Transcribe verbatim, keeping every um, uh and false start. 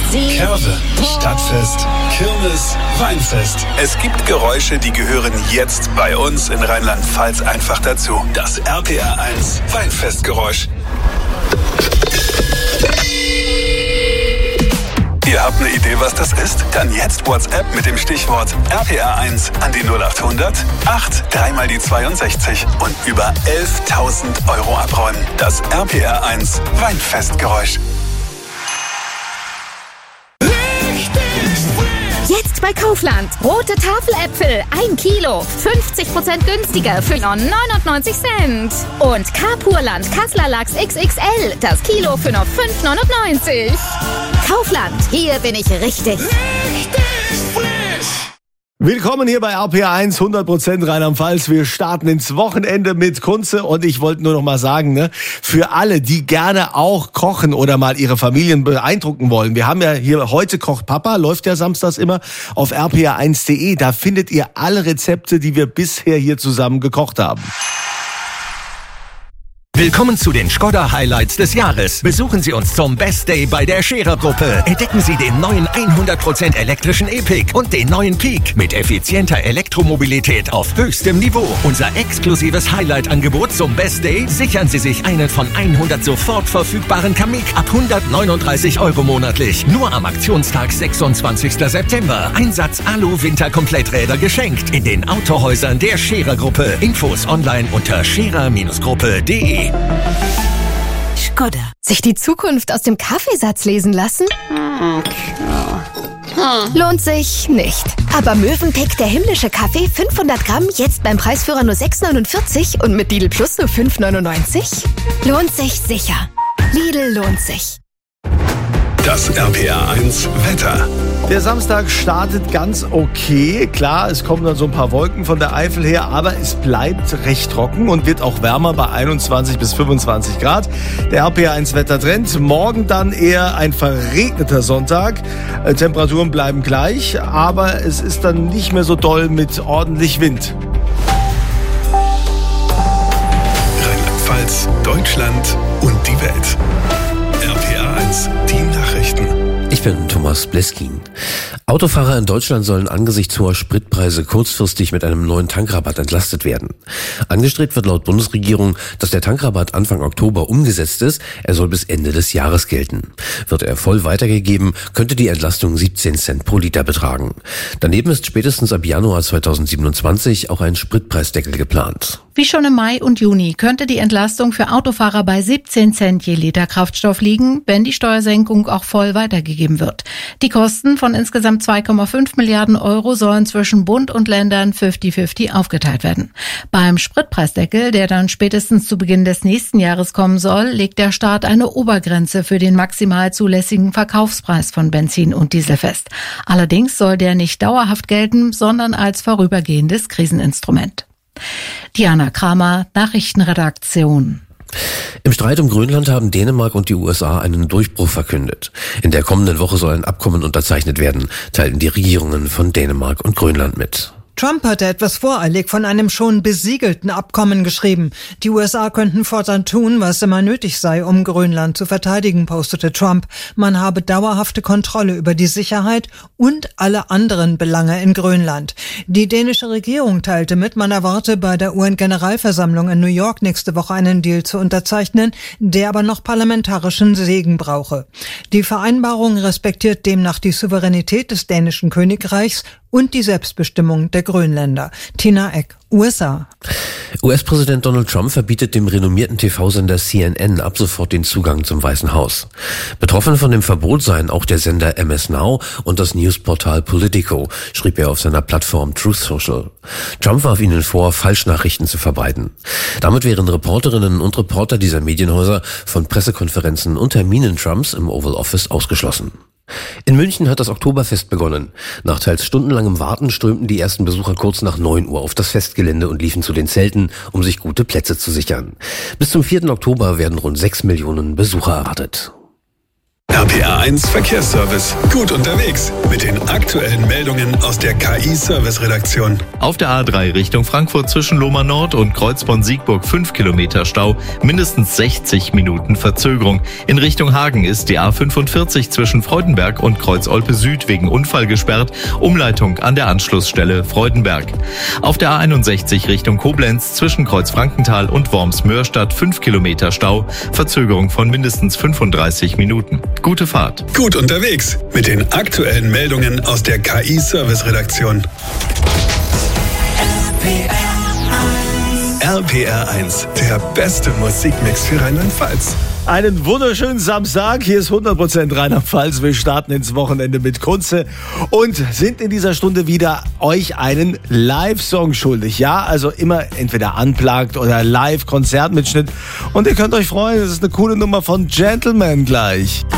Curve, Stadtfest, Kirmes, Weinfest. Es gibt Geräusche, die gehören jetzt bei uns in Rheinland-Pfalz einfach dazu. Das R P R eins Weinfestgeräusch. Ihr habt eine Idee, was das ist? Dann jetzt WhatsApp mit dem Stichwort R P R eins an die null acht hundert acht drei mal die zweiundsechzig und über elftausend Euro abräumen. Das R P R eins Weinfestgeräusch. Jetzt bei Kaufland. Rote Tafeläpfel, ein Kilo. fünfzig Prozent günstiger für nur neunundneunzig Cent. Und Carpurland Kassler Lachs X X L. Das Kilo für nur fünf neunundneunzig. Kaufland, hier bin ich richtig. Richtig frisch. Willkommen hier bei R P R eins, hundert Prozent Rheinland-Pfalz. Wir starten ins Wochenende mit Kunze und ich wollte nur noch mal sagen, ne, für alle, die gerne auch kochen oder mal ihre Familien beeindrucken wollen. Wir haben ja hier Heute kocht Papa, läuft ja samstags immer auf r p r eins punkt d e. Da findet ihr alle Rezepte, die wir bisher hier zusammen gekocht haben. Willkommen zu den Skoda Highlights des Jahres. Besuchen Sie uns zum Best Day bei der Scherer Gruppe. Entdecken Sie den neuen hundert Prozent elektrischen E-Pick und den neuen Peak mit effizienter Elektromobilität auf höchstem Niveau. Unser exklusives Highlight-Angebot zum Best Day: sichern Sie sich einen von hundert sofort verfügbaren Kamiq ab hundertneununddreißig Euro monatlich. Nur am Aktionstag sechsundzwanzigsten September. Einsatz Alu-Winter-Kompletträder geschenkt in den Autohäusern der Scherer Gruppe. Infos online unter scherer Gruppe punkt d e. Skoda. Sich die Zukunft aus dem Kaffeesatz lesen lassen? Lohnt sich nicht. Aber Mövenpick, der himmlische Kaffee, fünfhundert Gramm, jetzt beim Preisführer nur sechs neunundvierzig und mit Lidl Plus nur fünf neunundneunzig? Lohnt sich sicher. Lidl lohnt sich. Das R P R eins Wetter. Der Samstag startet ganz okay. Klar, es kommen dann so ein paar Wolken von der Eifel her, aber es bleibt recht trocken und wird auch wärmer bei einundzwanzig bis fünfundzwanzig Grad. Der R P R eins Wettertrend. Morgen dann eher ein verregneter Sonntag. Äh, Temperaturen bleiben gleich, aber es ist dann nicht mehr so doll mit ordentlich Wind. Rheinland-Pfalz, Deutschland und die Welt. R P R eins, die Nachrichten. Ich bin Thomas Bleskin. Autofahrer in Deutschland sollen angesichts hoher Spritpreise kurzfristig mit einem neuen Tankrabatt entlastet werden. Angestrebt wird laut Bundesregierung, dass der Tankrabatt Anfang Oktober umgesetzt ist. Er soll bis Ende des Jahres gelten. Wird er voll weitergegeben, könnte die Entlastung siebzehn Cent pro Liter betragen. Daneben ist spätestens ab Januar zweitausendsiebenundzwanzig auch ein Spritpreisdeckel geplant. Wie schon im Mai und Juni könnte die Entlastung für Autofahrer bei siebzehn Cent je Liter Kraftstoff liegen, wenn die Steuersenkung auch voll weitergegeben wird. Die Kosten von insgesamt zwei Komma fünf Milliarden Euro sollen zwischen Bund und Ländern fünfzig fünfzig aufgeteilt werden. Beim Spritpreisdeckel, der dann spätestens zu Beginn des nächsten Jahres kommen soll, legt der Staat eine Obergrenze für den maximal zulässigen Verkaufspreis von Benzin und Diesel fest. Allerdings soll der nicht dauerhaft gelten, sondern als vorübergehendes Kriseninstrument. Diana Kramer, Nachrichtenredaktion. Im Streit um Grönland haben Dänemark und die U S A einen Durchbruch verkündet. In der kommenden Woche soll ein Abkommen unterzeichnet werden, teilten die Regierungen von Dänemark und Grönland mit. Trump hatte etwas voreilig von einem schon besiegelten Abkommen geschrieben. Die U S A könnten fortan tun, was immer nötig sei, um Grönland zu verteidigen, postete Trump. Man habe dauerhafte Kontrolle über die Sicherheit und alle anderen Belange in Grönland. Die dänische Regierung teilte mit, man erwarte bei der U N-Generalversammlung in New York nächste Woche einen Deal zu unterzeichnen, der aber noch parlamentarischen Segen brauche. Die Vereinbarung respektiert demnach die Souveränität des dänischen Königreichs und die Selbstbestimmung der Grönländer. Tina Eck, U S A. U S-Präsident Donald Trump verbietet dem renommierten T V-Sender C N N ab sofort den Zugang zum Weißen Haus. Betroffen von dem Verbot seien auch der Sender M S Now und das Newsportal Politico, schrieb er auf seiner Plattform Truth Social. Trump warf ihnen vor, Falschnachrichten zu verbreiten. Damit wären Reporterinnen und Reporter dieser Medienhäuser von Pressekonferenzen und Terminen Trumps im Oval Office ausgeschlossen. In München hat das Oktoberfest begonnen. Nach teils stundenlangem Warten strömten die ersten Besucher kurz nach neun Uhr auf das Festgelände und liefen zu den Zelten, um sich gute Plätze zu sichern. Bis zum vierten Oktober werden rund sechs Millionen Besucher erwartet. R P R eins Verkehrsservice. Gut unterwegs mit den aktuellen Meldungen aus der K I-Service-Redaktion. Auf der A drei Richtung Frankfurt zwischen Lohmar Nord und Kreuzborn-Siegburg fünf Kilometer Stau, mindestens sechzig Minuten Verzögerung. In Richtung Hagen ist die A fünfundvierzig zwischen Freudenberg und Kreuz-Olpe Süd wegen Unfall gesperrt. Umleitung an der Anschlussstelle Freudenberg. Auf der A einundsechzig Richtung Koblenz zwischen Kreuz-Frankenthal und Worms-Mörstadt fünf Kilometer Stau, Verzögerung von mindestens fünfunddreißig Minuten. Gute Fahrt. Gut unterwegs mit den aktuellen Meldungen aus der K I-Service-Redaktion. R P R eins, der beste Musikmix für Rheinland-Pfalz. Einen wunderschönen Samstag. Hier ist hundert Prozent Rheinland-Pfalz. Wir starten ins Wochenende mit Kunze und sind in dieser Stunde wieder euch einen Live-Song schuldig. Ja, also immer entweder unplugged oder Live-Konzertmitschnitt. Und ihr könnt euch freuen, das ist eine coole Nummer von Gentleman gleich.